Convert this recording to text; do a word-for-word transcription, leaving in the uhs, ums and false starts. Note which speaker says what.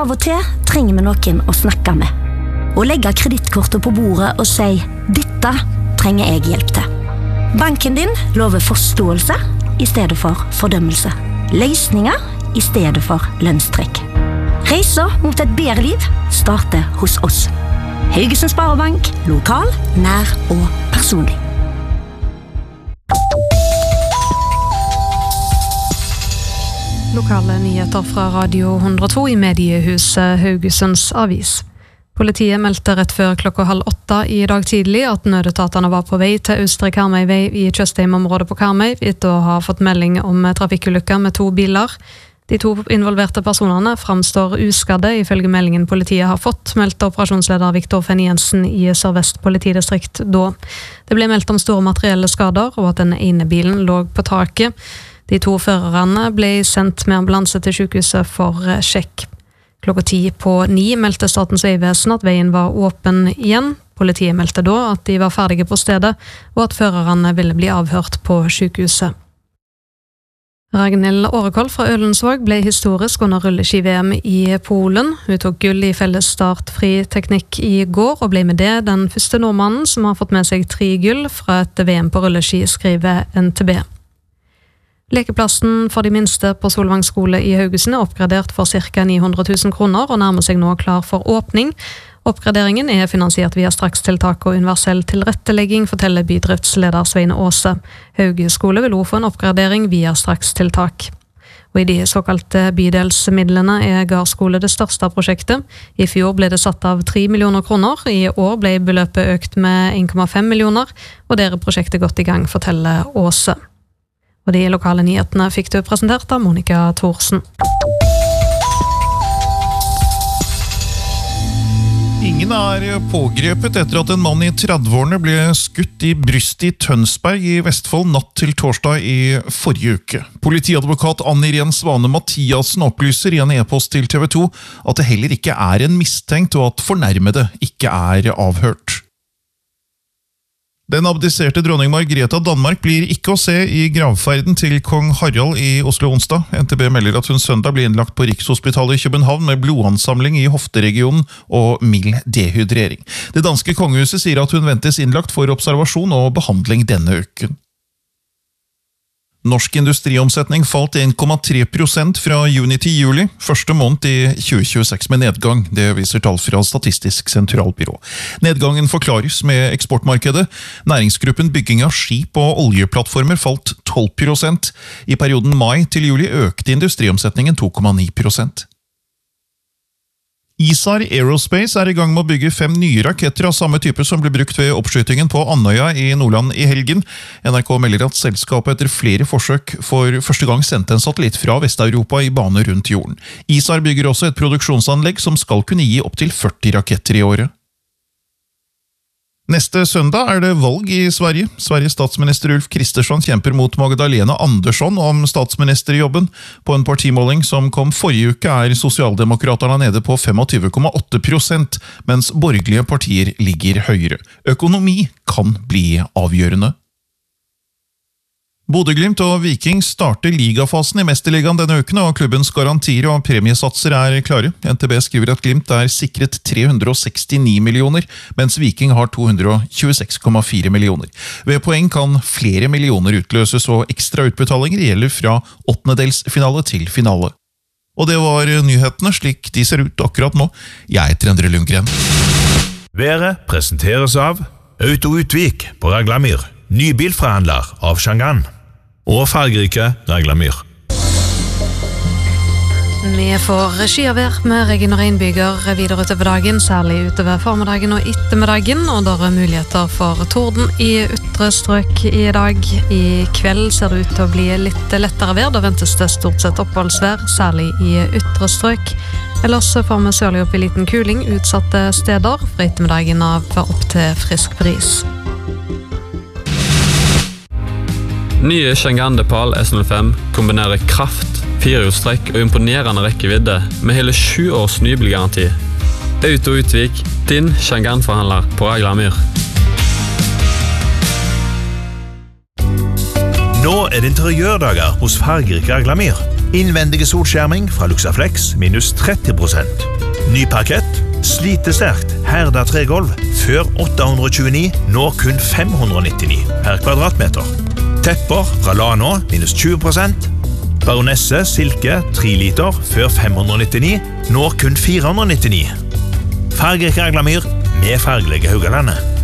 Speaker 1: av og til trenger vi noen å snakke med. Og legge kredittkortet på bordet og si, dette trenger jeg hjelp til. Banken din lover forståelse i stedet for fordømmelse. Løsninger i stedet for lønnstrekk. Reisa mot et bedre liv starter hos oss. Haugesund Sparebank, lokal, nær og personlig.
Speaker 2: Lokale nyheter fra Radio hundre og to i mediehuset Haugesunds Avis. Politiet meldte rett før klokka halv åtte i dag tidlig at nødetatene var på vei til Østre Karmøyvei i Tjøstheim-området på Karmøy etter å ha fått melding om trafikkulykker med to biler. De to involverte personene framstår uskadde ifølge meldingen politiet har fått, meldte operasjonsleder Viktor Fenn Jensen i Sør-Vest politidistrikt da. Det ble meldt om store materielle skader og at den ene bilen lå på taket. De to førerne ble sendt med ambulanse til sykehuset for sjekk. Klokka ti på ni meldte Statens vegvesen at veien var åpen igjen. Politiet meldte da at de var ferdige på stedet, og at førerne ville bli avhørt på sykehuset. Ragnhild Årekoll fra Ølensvåg ble historisk under rulleski-V M i Polen. Hun tok gull i felles startfri teknikk i går, og ble med det den første nordmannen som har fått med seg tre gull fra et V M på rulleski, skriver N T B. Lekeplassen for de minste på Solvang skole i Haugesund er oppgradert for ca. ni hundre tusen kroner og nærmer seg nå klar for åpning. Oppgraderingen er finansiert via strakstiltak og universell tilrettelegging, forteller bydriftsleder Sveine Åse. Hauge skole vil også få en oppgradering via strakstiltak. Og i de såkalte bydelsmidlene er Gardskole det største prosjektet. I fjor ble det satt av tre millioner kroner, i år ble beløpet økt med en komma fem millioner, og der er prosjektet godt i gang, forteller Åse. Og de lokale nyhetene fikk du presentert av Monica Thorsen.
Speaker 3: Ingen er pågrepet etter at en mann i tredveårene ble skutt i brystet i Tønsberg i Vestfold natt til torsdag i forrige uke. Politiadvokat Ann-Irén Svane Mathiasen opplyser i en e-post til T V to at det heller ikke er en mistenkt og at fornærmede ikke er avhørt. Den abdiserte dronning Margrethe av Danmark blir ikke å se i gravferden til kong Harald i Oslo onsdag. N T B melder at hun søndag blir innlagt på Rikshospitalet i København med blodansamling i hofteregionen og mild dehydrering. Det danske kongehuset sier at hun ventes innlagt for observasjon og behandling denne uken. Norsk industriomsetning falt en komma tre prosent fra juni til juli, første måned i tjue tjueseks med nedgang. Det viser tall fra Statistisk sentralbyrå. Nedgangen forklares med eksportmarkedet. Næringsgruppen bygging av skip og oljeplattformer falt tolv prosent. I perioden mai til juli økte industriomsetningen to komma ni prosent. ISAR Aerospace er i gang med å bygge fem nye raketter av samme type som ble brukt ved oppskytingen på Andøya i Nordland i helgen. N R K melder at selskapet etter flere forsøk for første gang sendte en satellitt fra Vest-Europa i bane rundt jorden. ISAR bygger også et produksjonsanlegg som skal kunne gi opp til førti raketter i året. Neste søndag er det valg i Sverige. Sveriges statsminister Ulf Kristersson kjemper mot Magdalena Andersson om statsministerjobben. På en partimåling som kom forrige uke er sosialdemokraterne nede på tjuefem komma åtte prosent, mens borgerlige partier ligger høyere. Økonomi kan bli avgjørende. Bodø/Glimt og Viking starter ligafasen i Mesterligaen denne uken, og klubbens garantier og premiesatser er klare. N T B skriver at Glimt er sikret tre hundre og sekstini millioner, mens Viking har to hundre og tjueseks komma fire millioner. Ved poeng kan flere millioner utløses, og ekstra utbetalinger gjelder fra åttendedelsfinale til finale. Og det var nyhetene slik de ser ut akkurat nå. Jeg heter Endre Lundgren.
Speaker 4: Været presenteres av Auto Utvik på Raglamyr, nybilforhandler av Shangan, og fargerike Raglamyr.
Speaker 2: Vi får skyavær med regn og regnbyger videre utover dagen, særlig utover formiddagen og ettermiddagen, og der er muligheter for torden i ytre strøk i dag. I kveld ser det ut til å bli litt lettere vær, da ventes det stort sett oppholdsvær, særlig i ytre strøk. Ellers får vi sørlig opp i liten kuling utsatte steder, for ettermiddagen av opp til frisk bris.
Speaker 5: Nye Shangan Depal S null fem kombinerer kraft, firehjulstrekk og imponerende rekkevidde med hele sju års nybilgaranti. Auto Utvik, din Shangan-forhandler på Raglamyr.
Speaker 4: Nå er det interiørdager hos fargerik Raglamyr. Innvendige solskjerming fra Luxaflex minus tretti prosent. Ny parkett, slitesterkt herda tregolv, før åtte hundre og tjueni, nå kun fem hundre og nittini per kvadratmeter. Tepper fra Lano minus tjue prosent. Baronesse silke tre liter, før fem hundre og nittini, nå kun fire hundre og nittini. Fargerik Raglamyr med fargelige Haugalandet.